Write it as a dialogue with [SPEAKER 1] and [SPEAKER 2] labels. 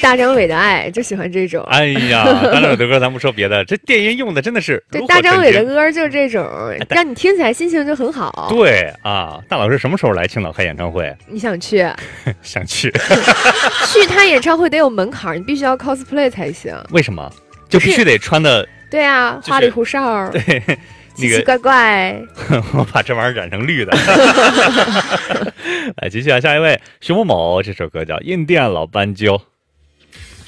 [SPEAKER 1] 大张伟的爱就喜欢这种。
[SPEAKER 2] 哎呀，大张伟的歌咱不说别的，这电音用的真的是
[SPEAKER 1] 对，大张伟的歌就是这种，让你听起来心情就很好。
[SPEAKER 2] 对啊，大老师什么时候来青岛开演唱会？
[SPEAKER 1] 你想去？
[SPEAKER 2] 想去。
[SPEAKER 1] 去他演唱会得有门槛，你必须要 cosplay 才行。
[SPEAKER 2] 为什么？就必须得穿的？
[SPEAKER 1] 对啊，花里胡哨。
[SPEAKER 2] 对。
[SPEAKER 1] 奇奇怪怪，
[SPEAKER 2] 我把这玩意儿染成绿的。来，继续啊，下一位，徐某某，这首歌叫《印第安老斑鸠》。